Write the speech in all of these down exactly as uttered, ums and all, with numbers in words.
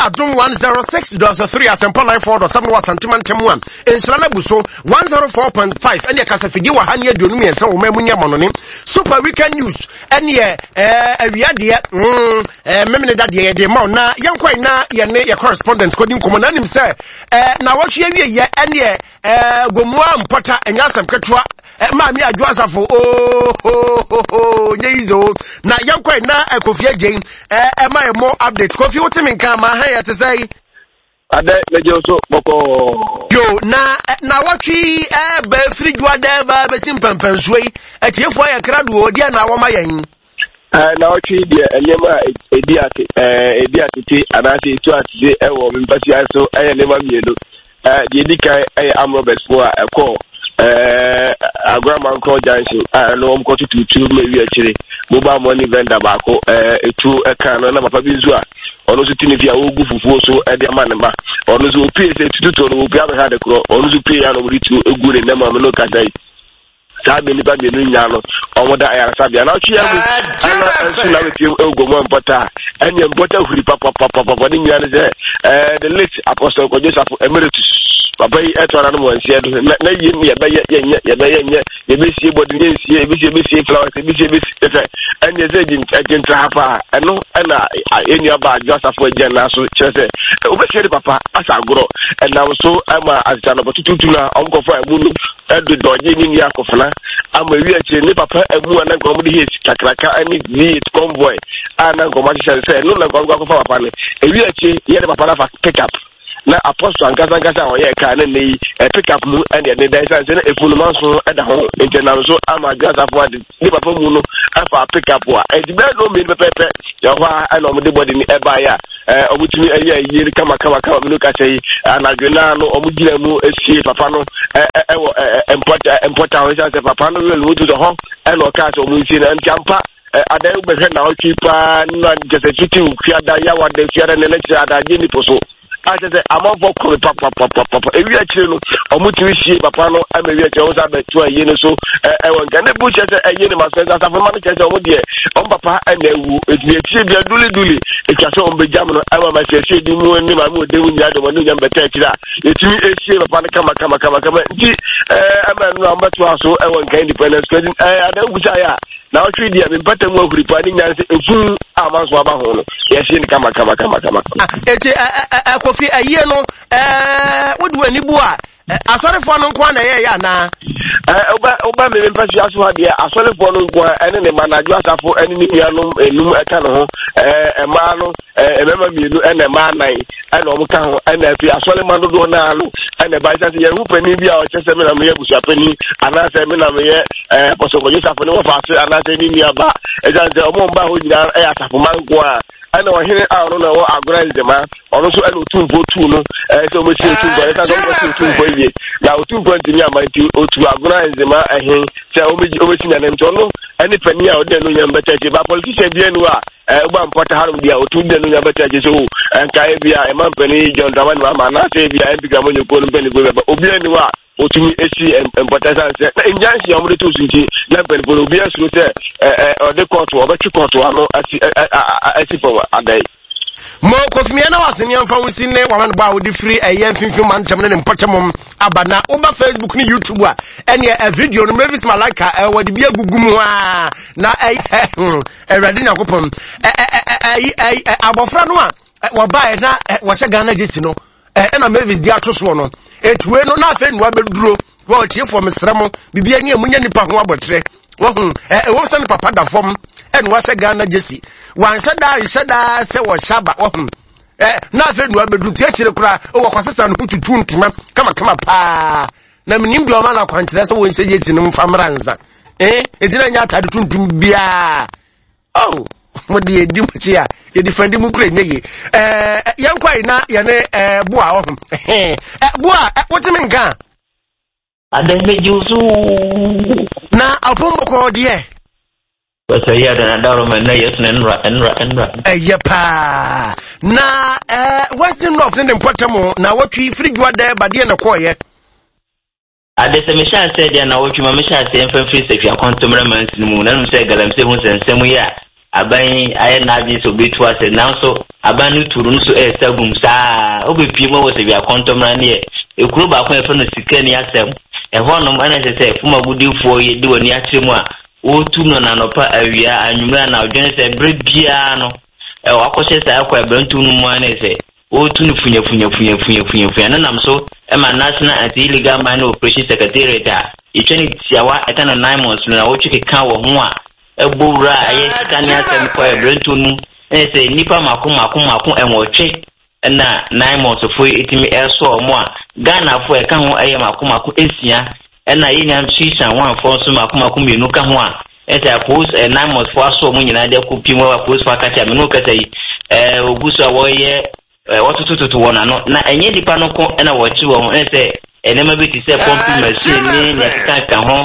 Adum one oh six point three asempa nine four point seven was sentiment one. Enslana buso one oh four point five. Any kasafidi wa hanya donumi ensa wo mamunya mononim. Super weekend news. Any eh awiade mm eh memene da de de ma na yankwa na ye ne ye correspondent kodin komona nim say eh na wo hwe wie ye any eh gomua mpota enya asem ketwa ma mi adwo asafo oh oh oh nyizo na yankwa na Kofi Again eh e ma more updates Kofi wotimi nka ma ha ya te say ade meje so boko yo na na watwi eh ba free duada ba be simpampan suai e tiefo ya krado odi na wo ma yan eh na watwi de enyema edi ate eh edi ate anase tu ate e wo mpasi aso eh nema mielu eh de edi kai eh amrobes fo a ekọ eh agrama nko junction ah no mko tutu me wi akire mobile money vendor ba ko eh etu eka no na papa bi nzu a ono so tini via ogu fufuo so e de ma ne ba ono so pay se tutu to no bia be ha de kro ono so pay ya no ritu egu ne na ma no ka dai sabe ni ba be no nya no omo da ayara sabe na twi ya ana ensu na we ego mo mpota enya mpota huri papa papa papa ni nya ne eh the late apostle ko Joseph Emeritus papa yi etwara no wansi edo na yi ni ye be ye ye ye be ye ye be sie body ye sie be sie be sie flowers be sie be efe enya ze din ejentra hapa eno na eni aba Joseph agent na so chese o be sie papa asagoro na so ama azana botututu na onkofo emu edo doje ni ni akofna ama wi achi ni papa emu na nkomo de hit kakraka ani ni convoy ana nkomo de se no na nkomo akofo papa ne wi achi ye papa na fa pick up na apostle angasa angasa o ye ka na nei pick up mu and the dance and efunu manso e da ho internal so ama gasa for the papa mu no afa pick up wa e di be no me pepe ya ho ana o de body ni e ba ya eh obutumi ayi ayi kama kama kama me no ka sei anadwena no o mu gira mu esie papa no e e important important o say papa no we lu to the ho e no ka so mu nsi na ntiampa ada ube na o kipa na jese tutu fiada ya wa de fiada ne ne ada je ni poso ase se amafo ko papa papa papa ewi akire no omutumi sie papa no amewi akire o sa betu aye no so e won gane bu chese aye ne masenza sa fama no chese o de o papa ana ewu ebi akire bia duli duli e chase o mbejam no ama ma chese di mu ni ma mu de wu nya do mo nya mbeta akire etumi esie papa no kama kama kama kama ndi eh ama no ambetu aso e won kan independence credit eh ada wu cha ya na o twi dia me pata mu ahuri pa ni nya se efu amanso aba ho no yesie ni kama kama kama kama ete Kofi aye no eh wodu ani bu a asorefo no nko na ye ya na eh oba oba me mpasi aso ha dia asorefo no nko ene ne manaju asafo ene ni nuanom enum eka no ho eh ema no eh emema mienu ene ma nai ene o mka ho ene afi asore ma dodo na alu ene ba isa ye hu pani bia o chese me na me busu apani ana se me na me ye eh poso ko yesafo ne wo fa se ana se ni ni aba e jan se o mo mba ho nyina e asafo man nko a ana wahine aru na wo agranze ma ono so ana otumbo tu no eh so mo tie otumbo e ka so mo tie otumbo ye na otumbo ntimi amanti otu agranze ma ehin se o meji o meji na nem to no ani pani a o de no nyamba taje ba politician bi enu a eh gba mpota harum dia otu de no nyamba taje so enkai bia e man pani John Dramani ma na se bia en biga mo nyoko no pani go ba obi enu a otumi esi empoteza se na injansi amure to sunti na pani go obi asuro se eh o de court o ba chi court ano asi asi for adai mo Kofi me na waseni amfa wusi ne waman ba odi free eyen finfin man chamne ne mpochamom abana oba Facebook ni YouTube a ene a video no Mavis Malaka e wodi bia gugumu a na eh erade nyakopom eh eh abofra no a wo ba na wo hye Ghana jesi no eh na Mavis dia toso no etuwe no na afa nwa beduro wo tie for mesremo bibia ni amunya nipa ho abotre wo eh wo se papa da fom en wa hye Ghana jesi wan se da hye da se wo shaba wo eh na afa nwa beduro tie kire kura wo kwasesa no kututu ntuma kama kama pa na minim bi o ma na kwankyere se wo hye jesi no mfamranza eh etina nya atade tuntum bia oh modi edi muchi a ye defend mu kure nyeye eh yankwai na ye ne eh boa ohum eh boa wotime nka adembe jusu na apombo ko die so ya da ndaro man na yes nra nra nra eh pa na eh western north ne mpotamo na watwi frigwa da ba die na koye adese me sha se dia na watwi ma me sha se emfa free section contomrament mu na no se galam se hu sensemu ya aban aye na bi so betu ase now so aban no turu so e sagum saa obepie mo wo se bia kontomra ne e kuro ba ko e fo no sika ni asem e ho no ma na se se fuma budifo ye de woni atremu a o tu no na nopa awia anwumra na odwene se brebia no e wakose sa akwa ebrantu no mu ana se o tu no funya funya funya funya funya funya na nam so e ma national anti-illegal mining operation secretariat a itwene tiawa etana nine months na wo twike ka wo ho a ebura aye sikani asem kwa ebrantu no e se nipa makum makum makum enwoche na nine months fo etimi eso mo a Ghana fo e ka ho aye makum makum esia na yenya nsisa one for so makum makum menu ka ho a e se post e nine months fo aso mo nyina de kopi mo post fa kacha me no kasa yi eh oguso wo ye otutututu wona no na enye dipa no ko na wo chi wo e se enema bi ti se pumping machine ni ka ka ho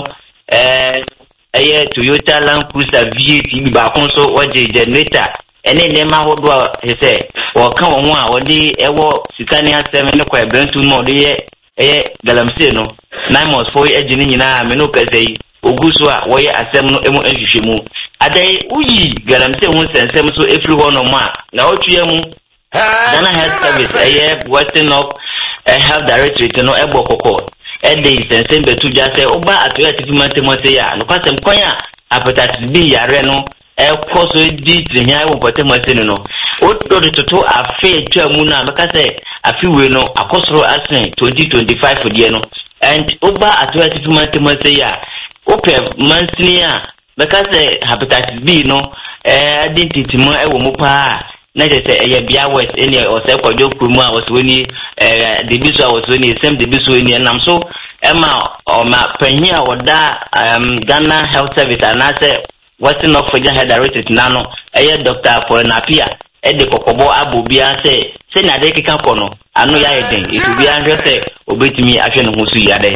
eh eye Toyota Land Cruiser V eight ba kon so wo je generator ene nema hodo he se wo ka wo ho a wo de ewo sikani asem ne kwa ebrantu mo de ye eye galamse no nine months for ejini nyina me no kasa yi oguso a wo ye asem no emu ahwehwemu adai uyi galamse ho sensem so efri ho no ma na otue mu Ghana Health Service eye Western of Health Directorate no ebo kokko e dey sensem betu ja se oba atoya tifi mantemote ya no kwasem kwanya hepatitis B yare no e koso di trinya e wopotemote no o do de toto afi tuamu na meka se afi we no akosoro asen twenty twenty-five die no and oba atoya tifi mantemote ya ope mansini a meka se hepatitis B no eh identity mo e wo mu pa na je se eye bia west eni o se kwajo kumu a osoni eh de biso a osoni sem de biso eni nam so ema o ma panyi a oda um Ghana Health Service anase Western of Health Directorate nano eye Doctor Polenapia e de kokobo abobia se se na de kika kono anu ya eden itubia hwe se obetimi ahwe no ho su yade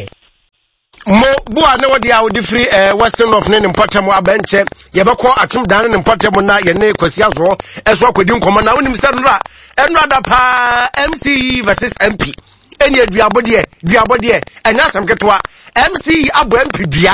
mo bua ne wodi a wodi free eh Western of ne mpatam abenche yebekọ atim dan ne mpatam na ye ne kwasi azo eso akodi nkomo na onim se nra enra da pa M C E versus M P eni aduabode duabode enya asem ketwa M C E abo M P dua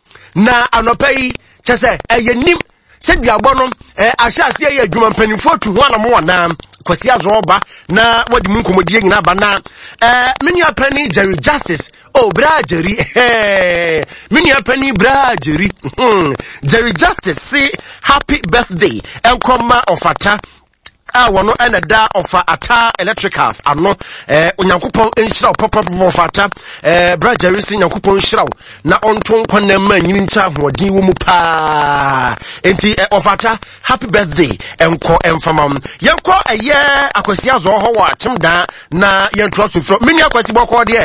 na anopai chese eyenim se duabo no eh ahyase ye adwuma mpanimfo tu ho anamo wana kwasi azo oba na wodi mu nkomodie nyina ba na eh menu apani Jerry Justice oh bra Jerry eh menu apani bra Jerry Jerry Justice say happy birthday enkoma ofata a wono ena da ofa ata electricals ano eh onyankopon enhyira papa papa ofata eh bra Jerry sin nyankopon hyira na onton kwana ma nyini ncha hodin wo mu pa enti eh, ofata happy birthday enko enfamam yenko eye akwasi azo ho wa timda na yento asofro mini akwasi boko de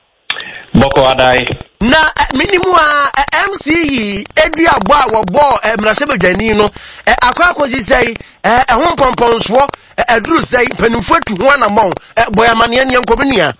boko adai na minimu a M C E edu abo a wo bo mrase badwani no akwa akosi sei eh ho pomponso eduru sei panimfo tu ho anamon boya mane ne nkomenua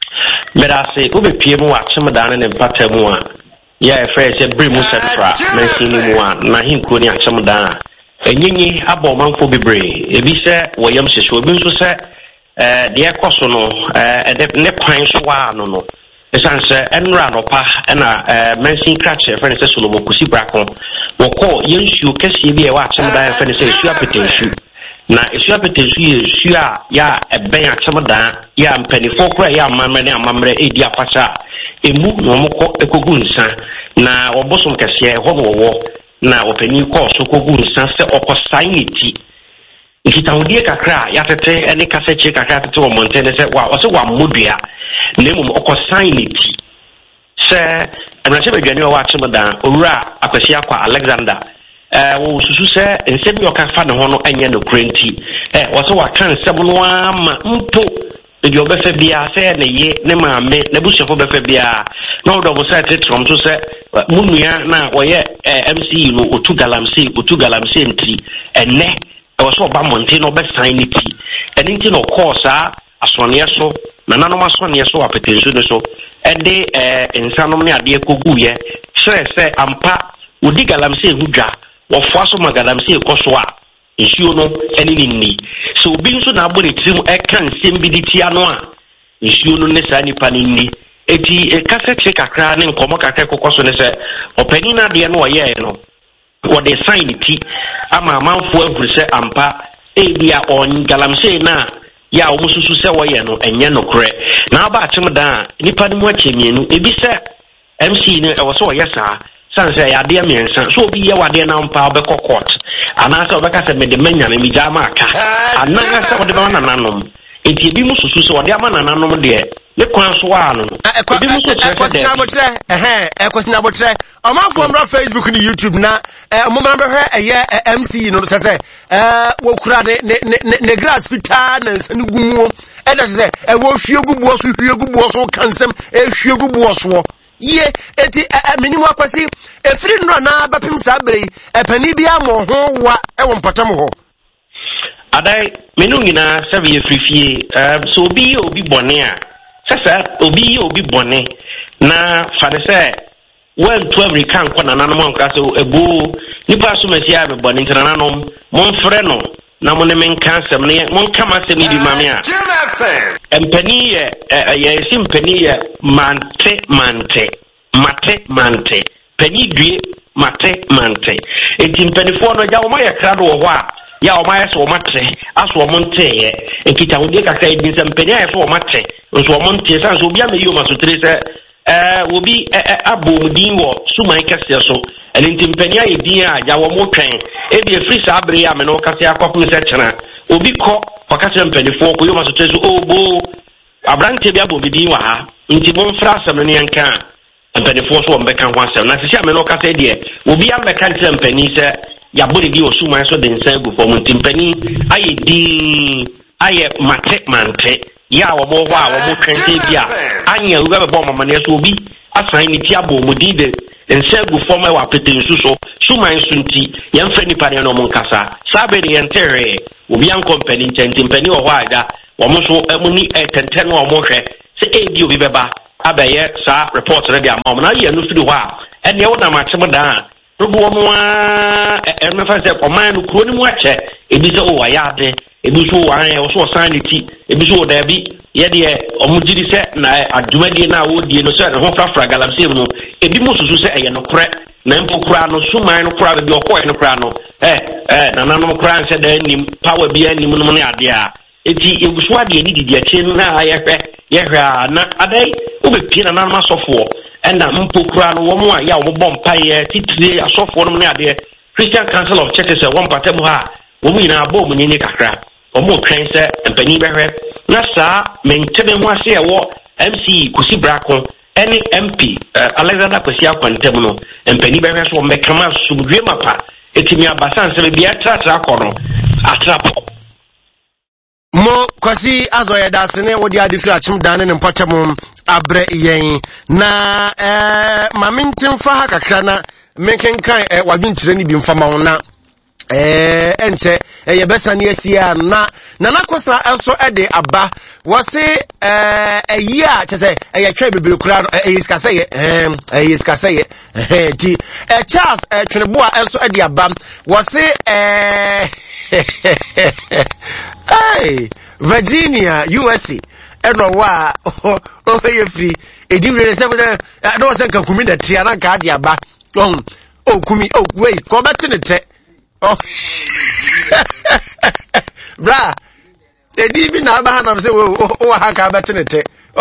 merase obepie mu achemda ne mpatamu a ya efe se bremu central mensini mu a na hinko ni achemda enyinyi abo manfo bebre ebi se woyam hyeso obi nso se eh de ekoso no eh ne kwan so wa no no esanse enra no pa na eh mensin crache friend se Solomon Kusi Brakon woko yensu kesi bi e wa achemda friend se su apetensu na esu apetensu yesu a ya eben achemda ya mpanifo kra ya amamre na amamre edi apacha emu no moko ekogu nsa na obosom kese ho wo na opani ko so kogu nsa se okosainiti nkitawudie kakra ya tete ene kaseche kakra tete wo montene se wa ose wa modua nemu okosainiti se anase badwani wa achemda owura akwasi akwa Alexander eh wo susu se nsemi okafa ne ho no anya no krenti eh wo se wa kan sebo no ama mpo de obefe bia se ne ye ne maame ne bushefo befe bia no do bo se tetrom so se munua na wo ye M C no otu galamse otu galamse ntri ene e wo so ba monte no be sign niti eni nti no course a asone so na nanom asone so apetensu no so e de eh insanom ne ade ekogu ye sere se ampa odi galamse hudwa wo fo aso magalamse ekoso a nsuo no eni ni so obi nso na abone tirim e kan sembiditi ano a nsuo no ne sa nipa ni eti e kasete kakra ne nkomo kakra kokoso ne se opani na de no ye no what they sign it ama manfo every say ampa ebia on galamse na ya omususu se wo ye no enye no kre na ba akyem da nipa ne mu akyemienu ebi se M C ne e wo so yesa san se ya de amiensa so obi ye wade na ampa obekọ court ana se obeka se me de manya na mi jama aka ana se wo de ba na nanom enti ebi mususu se wo de ama na nanom de le kwan so wa no ebi mususu se de eh eh kwesina botre o ma fo mra Facebook ni YouTube na eh mo ma behwe eye M C no se se eh wo kura de ne grass fita na nsani gumu e da se e wo hwie gubuo so hwie gubuo so kansem e hwie gubuo so ye eti minimu akwasi efiri no na bapim sabre e pani bia mo ho wa e wo mpatam ho adai menu nyina sabe efrifie so obi obi bone a sasa obi obi bone na fane se well to every can kwana nanom anka so ebu nipa so masia be bone ntananom mon frɛ no na mo ne men kansem ne mon kama se mi bi mame a empani ye ye simpani ye mante mante mate mante pani due mate mante enti mpanifo no ja wo ma ye krado wo ho a ya o ma ye so mate aso wo monte ye ekita wo de kakra edi se mpani aye so wo mate nso wo monte san so bia me yo ma so tre se eh wo bi abomudin wo suman kase so enti mpani aye din a ja wo mo twen e bi free sa abre ya me no kase akwapu se kyena obi kɔ wakase mpanifo ko yo ma so tre so obo abrante bia bomudin wa ha nti mo mfra asem ne yanka mpanifo so mbeka ho asem na sisi ame no kase de obi ambeka nte mpani se ya bodi bi osuma so de nsa gu fo nti mpani aye din aye mate mante ya wo mo ho a wo mo twente bia anya uga be bom mane so obi asan ni ti abo mudi de nsa gu fo ma wa pete nsu so suma nsu nti ya mfa ni pare no mo nkasa sabe de yentere obi an company nti mpani wo ho ada wo mo so emuni etenten wo mo hwe se edi obi beba abaye sa report na dia ma na ye no firi ho a ene wo na ma kyem da dodo mo a e me fa se command kuro ni mu ache ebi se o wa ya de ebi so wa an wo so sanity ebi so da bi ye de omugiri se na adwumadi na wo die no se ho frafra galamse no ebi mo susu se eye no kore na mpo kura no suman no kura bi okoi no kura no eh eh na na no kura se da nim power bi anim no ne ade a eti egusu ade ni didi ache na ayehwe yehwe na adai obepie na na masofo ena mpo kura no wo mo a ya wo bom paye titire asofo no ne ade Christian Council of Churches e won patem ha wo mu ina abo mu ni kakra wo mo twen se empani behwe na sa mentebe ho ase e wo M C kusi brako any M P Alexander Kwesi Akwantem no empani behwe so mbekama subdwe mapa etimi abasan se bia tratra kono atrapo mo kwasi azoye dasene wodi adifiri achim dane ne mpatam abre yen na eh mamintin fa ha kakra na menkenkan eh wadwinkyire ni bi mfama wona eh enche eh yebesa ne asia na na nakosa enso ede aba wose eh eyi a chese eh twa bebere kura no eh iskaseye eh eh iskaseye eh ti eh Charles eh Tweneboa enso ede aba wose eh hey Virginia U S A eno wa o ye free edi wele se no se kan kumi na tia na ka dia ba oh o kumi o wei ko beti ne te oh bra edi bi na ba na se o o ha ka beti ne te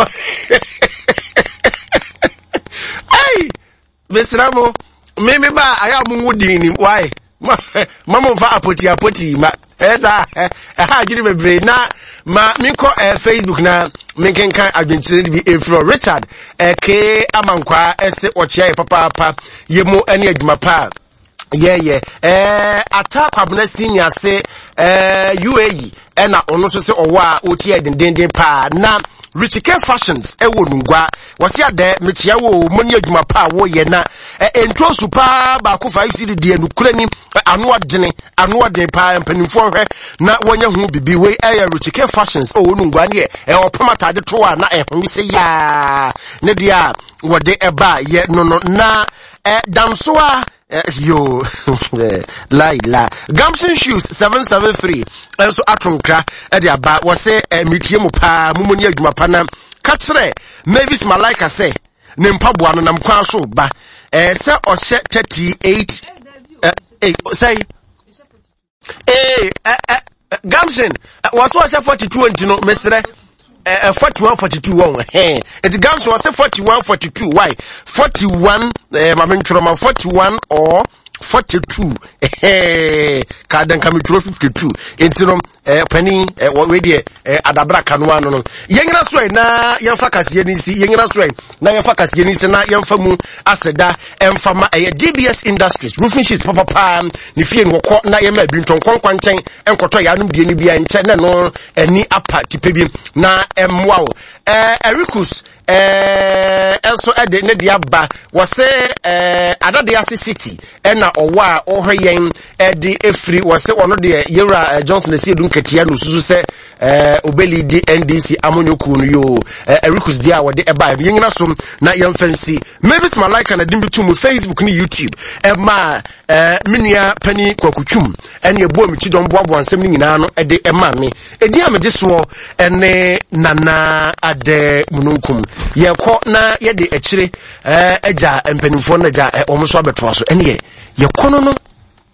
ai besramo me me ba aya mu ngudi ni why mama fa apoti apoti ma esa ha gidi bebre na ma minko eh, Facebook na minkenkan adwenkyere bi Efro Richard eh, ke amankwa ese ochia papa papa yemo ene adwuma pa yeah yeah eh attack abuna senior say eh U A E ena ono so se owa otia dendenden pa na Richike Fashions ewo nungwa wasi ade mechia wo moni adwuma pa wo ye na ento super ba ko five C D de nukura ni anu adene anu adene pa mpanimfo hwe na wonya hu bibi we eh Richike Fashions o nungwa ne e opamata de to na e hu se ya ne dia wode eba ye no no na eh damsoa yo la la Gamson shoes seven seven three also atonkra e de aba wo se mitie mu pa mumoni adwuma pa na kachre Mavis Malaika se ne mpaboa no nam kwa so ba eh se o hye thirty-eight Hey, say. Hey, Gamson, was was forty-two and you know, Mister Uh, forty-one, forty-two, one. Hey, it Gams was a forty-one, forty-two. Why? forty-one, uh, my main trauma, forty-one or forty-two. Hey, Carden coming to fifty-two. Interim, uh, penny, uh, what we did, uh, Adabra Canuano. Young Rasway, na, young Facas Yenisi, young Rasway, na young Facas Yenisi, na young Famu, Aseda, and from a D B S Industries, roofing sheets, Papa Pam, Nifian, Wako, na yama, Binton, Kwan Chang, and Kotoyanum, Bienibia, and China, no, and ni apa, Tipibim, na, em wow. Eh, Ericus, eh, also at the Nediaba, was say, eh, Adadiasi City, and na owa, or her yen, eh, the Efri, was say one of the Yura, Johnson, the Sidun Ketianu, Suze, eh, Obeli, D N D C, Amonyoku, yo, eh, Ericus, dia, what they abide, young Nasum, na young fancy. Maybe it's my like and I didn't be to Facebook, ni YouTube, and my, eh, Minia, Penny, Kwakuchum, and your boy, Michidon Bob, and sending in ano, a day, a mammy, a dear, me this war, and eh, Nana, ade mununkum ye ko na ye de akire eh eja empanimfo na ja almost abetro so ene ye ko no no.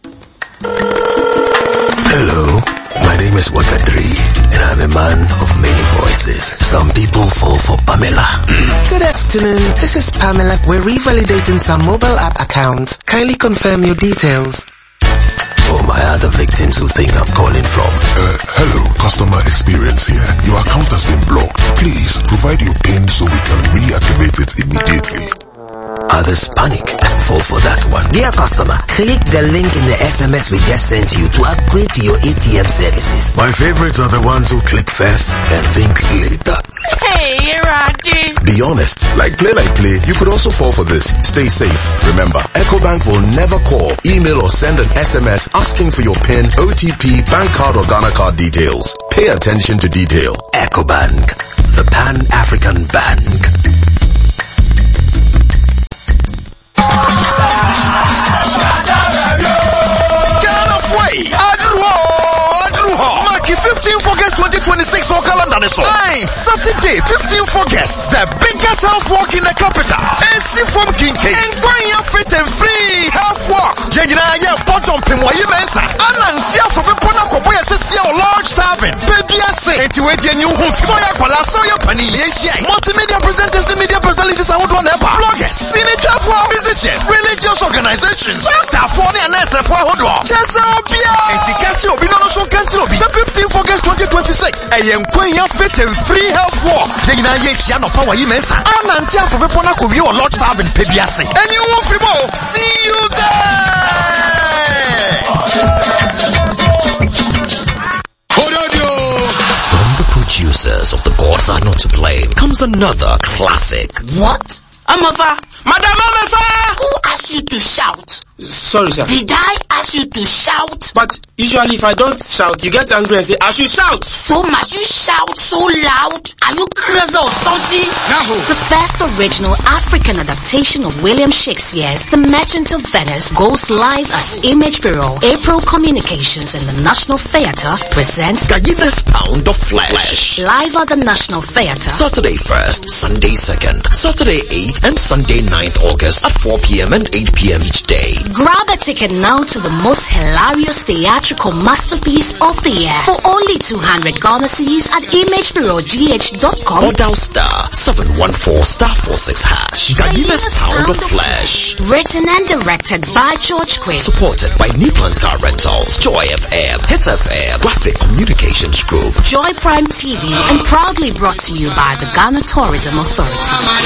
Hello, my name is Wakadri and I'm a man of many voices. Some people fall for Pamela. Good afternoon, this is Pamela. We're revalidating some mobile app accounts. Kindly confirm your details. For my other victims who think I'm calling from. Uh, hello, customer experience here. Your account has been blocked. Please provide your PIN so we can reactivate it immediately. Others panic and fall for that one. Dear customer, click the link in the S M S we just sent you to upgrade to your A T M services. My favorites are the ones who click first and think later. Hey, Roddy. Be honest, like play like play, you could also fall for this. Stay safe. Remember, EcoBank will never call, email or send an S M S asking for your PIN, O T P, bank card or Ghana card details. Pay attention to detail. EcoBank, the Pan-African Bank. fifteenth of August twenty twenty-six for calendar so. Aye, Saturday fifteenth of August, the biggest health walk in the capital. A C from Kinke. And going your fit and free health walk. Jejina ya bottom pin wa yimensa. Anantia for people na kobo ya sisi o large tavern. Baby ase. Enti we die new home. So ya kwala so ya pani yesia. Multimedia presenters, the media personalities and what one ever. Bloggers, senator for musicians, religious organizations. Doctor for the nurse for hodo. Chesabia. Enti kachi obi no so kanti obi. fifteenth of August twenty twenty-six. Ayen kwenya fit and free health walk. Jejina yesia no power yimensa. Anantia for people na kobi o large tavern baby ase. And you won't free ball. See you there. From the producers of The Gods Are Not to Blame comes another classic. What? Amafa? Madam Amafa! Who asked you to shout? Sorry, sir. Did I ask you to shout? But usually if I don't shout, you get angry and say, I should shout. So must you shout so loud? Are you crazy or something? No. The first original African adaptation of William Shakespeare's The Merchant of Venice goes live as Image Bureau. April Communications and the National Theatre presents Gallina's Pound of Flesh. Live at the National Theatre. Saturday first, Sunday second, Saturday eighth and Sunday ninth August at four p.m. and eight p.m. each day. Grab a ticket now to the most hilarious theatrical masterpiece of the year for only two hundred Ghana cedis at image bureau g h dot com or dial star seven one four star four six hash. Gallina's Pound of Flesh. Written and directed by George Quinn. Supported by Newlands Car Rentals, Joy F M, Hits F M, Graphic Communications Group, Joy Prime T V, and proudly brought to you by the Ghana Tourism Authority.